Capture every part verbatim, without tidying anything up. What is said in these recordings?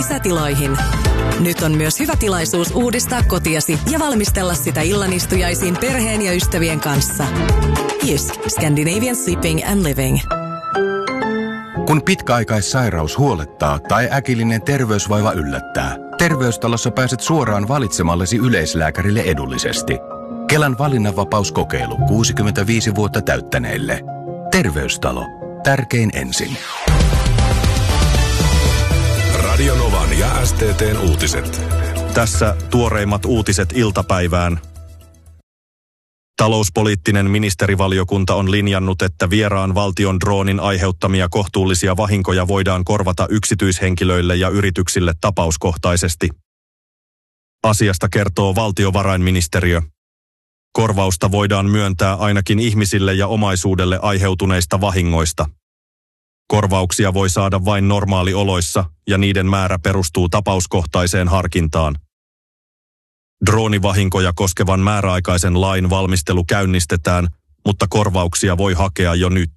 Lisätiloihin. Nyt on myös hyvä tilaisuus uudistaa kotiasi ja valmistella sitä illanistujaisiin perheen ja ystävien kanssa. Jysk, Scandinavian Sleeping and Living. Kun pitkäaikaissairaus huolettaa tai äkillinen terveysvaiva yllättää, Terveystalossa pääset suoraan valitsemallesi yleislääkärille edullisesti. Kelan valinnanvapauskokeilu kuusikymmentäviisi vuotta täyttäneille. Terveystalo. Tärkein ensin. Radio Novan ja S T T:n uutiset. Tässä tuoreimmat uutiset iltapäivään. Talouspoliittinen ministerivaliokunta on linjannut, että vieraan valtion droonin aiheuttamia kohtuullisia vahinkoja voidaan korvata yksityishenkilöille ja yrityksille tapauskohtaisesti. Asiasta kertoo valtiovarainministeriö. Korvausta voidaan myöntää ainakin ihmisille ja omaisuudelle aiheutuneista vahingoista. Korvauksia voi saada vain normaalioloissa ja niiden määrä perustuu tapauskohtaiseen harkintaan. Droonivahinkoja koskevan määräaikaisen lain valmistelu käynnistetään, mutta korvauksia voi hakea jo nyt.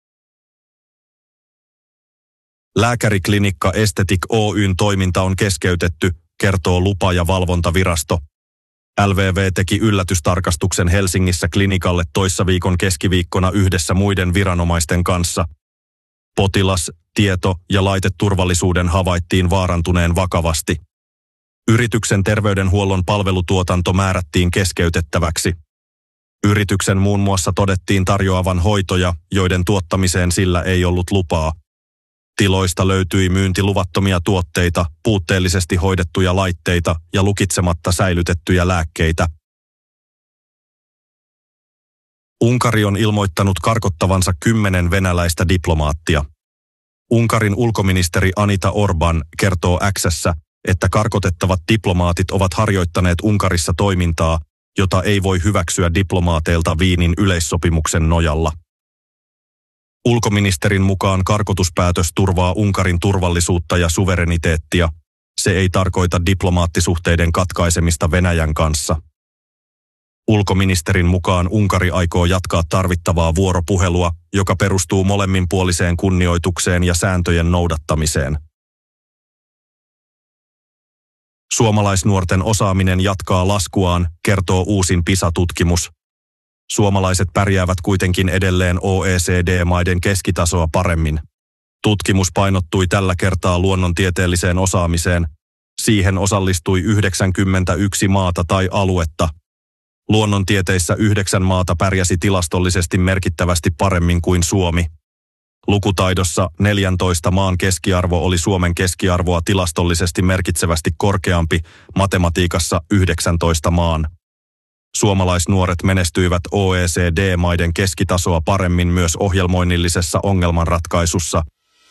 Lääkäriklinikka Estetic Oy:n toiminta on keskeytetty, kertoo lupa- ja valvontavirasto. L V V teki yllätystarkastuksen Helsingissä klinikalle toissaviikon keskiviikkona yhdessä muiden viranomaisten kanssa. Potilas-, tieto- ja laiteturvallisuuden havaittiin vaarantuneen vakavasti. Yrityksen terveydenhuollon palvelutuotanto määrättiin keskeytettäväksi. Yrityksen muun muassa todettiin tarjoavan hoitoja, joiden tuottamiseen sillä ei ollut lupaa. Tiloista löytyi myyntiluvattomia tuotteita, puutteellisesti hoidettuja laitteita ja lukitsematta säilytettyjä lääkkeitä. Unkari on ilmoittanut karkottavansa kymmenen venäläistä diplomaattia. Unkarin ulkoministeri Anita Orban kertoo X:ssä, että karkotettavat diplomaatit ovat harjoittaneet Unkarissa toimintaa, jota ei voi hyväksyä diplomaateilta Wienin yleissopimuksen nojalla. Ulkoministerin mukaan karkotuspäätös turvaa Unkarin turvallisuutta ja suvereniteettia. Se ei tarkoita diplomaattisuhteiden katkaisemista Venäjän kanssa. Ulkoministerin mukaan Unkari aikoo jatkaa tarvittavaa vuoropuhelua, joka perustuu molemminpuoliseen kunnioitukseen ja sääntöjen noudattamiseen. Suomalaisnuorten osaaminen jatkaa laskuaan, kertoo uusin PISA-tutkimus. Suomalaiset pärjäävät kuitenkin edelleen O E C D-maiden keskitasoa paremmin. Tutkimus painottui tällä kertaa luonnontieteelliseen osaamiseen. Siihen osallistui yhdeksänkymmentäyksi maata tai aluetta. Luonnontieteissä yhdeksän maata pärjäsi tilastollisesti merkittävästi paremmin kuin Suomi. Lukutaidossa neljäntoista maan keskiarvo oli Suomen keskiarvoa tilastollisesti merkitsevästi korkeampi, matematiikassa yhdeksäntoista maan. Suomalaisnuoret menestyivät O E C D-maiden keskitasoa paremmin myös ohjelmoinnillisessa ongelmanratkaisussa.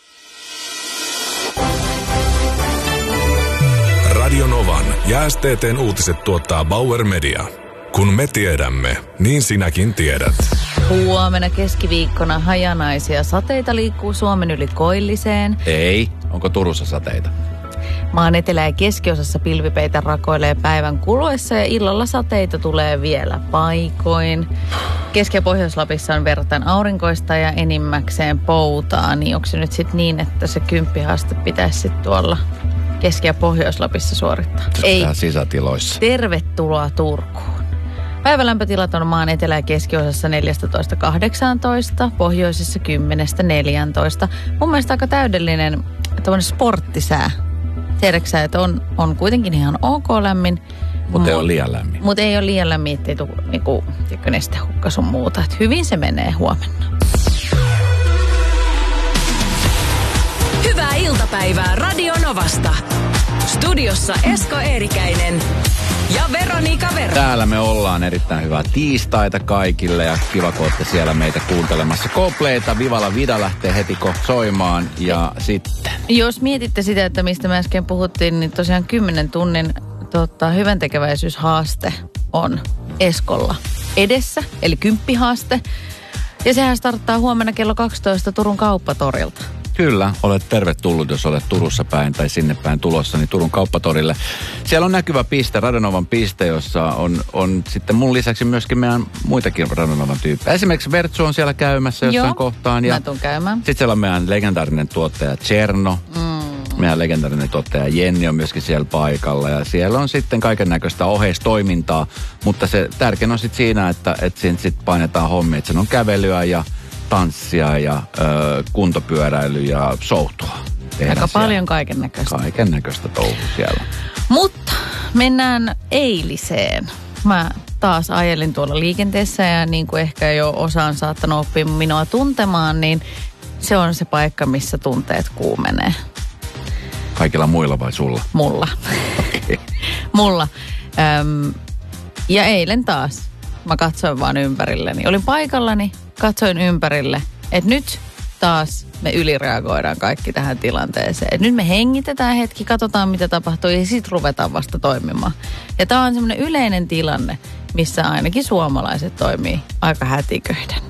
Radio Novan ja S T T:n uutiset tuottaa Bauer Media. Kun me tiedämme, niin sinäkin tiedät. Huomenna keskiviikkona hajanaisia sateita liikkuu Suomen yli koilliseen. Ei. Onko Turussa sateita? Maan etelä- ja keskiosassa pilvipeitä rakoilee päivän kuluessa ja illalla sateita tulee vielä paikoin. Keski- ja Pohjois-Lapissa on verrattain aurinkoista ja enimmäkseen poutaa, niin onko se nyt sitten niin, että se kymppihaaste pitäisi sitten tuolla Keski- ja Pohjois-Lapissa suorittaa? Ei. Sisätiloissa. Tervetuloa Turkuun. Päivälämpötilat on maan etelä- ja keskiosassa neljätoista kahdeksantoista, pohjoisessa kymmenestä neljätoista. Mun mielestä aika täydellinen tämmöinen sporttisää. Tiedätkö sä, että on, on kuitenkin ihan ok lämmin. Mutta ei ole liian lämmin. Mutta ei ole liian lämmin, ettei tule niinku, nestehukka sun muuta. Et hyvin se menee huomenna. Hyvää iltapäivää Radio Novasta. Studiossa Esko Eerikäinen ja Veronika Verho. Täällä me ollaan. Erittäin hyvää tiistaita kaikille ja kiva, kun olette siellä meitä kuuntelemassa. Coldplayta Vivala Vida lähtee heti kohta soimaan ja sitten. Jos mietitte sitä, että mistä me äsken puhuttiin, niin tosiaan kymmenen tunnin tota, hyväntekeväisyyshaaste on Eskolla edessä, eli kymppihaaste. Ja sehän starttaa huomenna kello kaksitoista Turun kauppatorilta. Kyllä, olet tervetullut, jos olet Turussa päin tai sinne päin tulossa, niin Turun kauppatorille. Siellä on näkyvä piste, Radio Novan piste, jossa on, on sitten mun lisäksi myöskin meidän muitakin Radio Novan tyyppejä. Esimerkiksi Vertsu on siellä käymässä jossain Joo, kohtaan. Ja mä tuun käymään. Sitten siellä on meidän legendaarinen tuottaja Cherno. Mm. meidän legendaarinen tuottaja Jenni on myöskin siellä paikalla. Ja siellä on sitten kaiken näköistä oheistoimintaa, mutta se tärkein on sitten siinä, että, että siinä sitten painetaan hommia. Että sen on kävelyä ja tanssia ja ö, kuntopyöräily ja soutua. Aika paljon kaiken näköistä. Kaiken näköistä touhua siellä. Mutta mennään eiliseen. Mä taas ajelin tuolla liikenteessä ja niin kuin ehkä jo osaan saattanut oppia minua tuntemaan, niin se on se paikka, missä tunteet kuumenee. Kaikilla muilla vai sulla? Mulla. Okay. Mulla. Öm, ja eilen taas mä katsoin vaan ympärilleni. Olin paikallani, katsoin ympärille, että nyt taas me ylireagoidaan kaikki tähän tilanteeseen. Et nyt me hengitetään hetki, katsotaan mitä tapahtuu ja sitten ruvetaan vasta toimimaan. Ja tämä on semmoinen yleinen tilanne, missä ainakin suomalaiset toimii aika hätiköiden.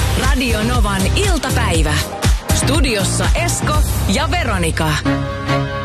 Radio Novan iltapäivä. Studiossa Esko ja Veronika.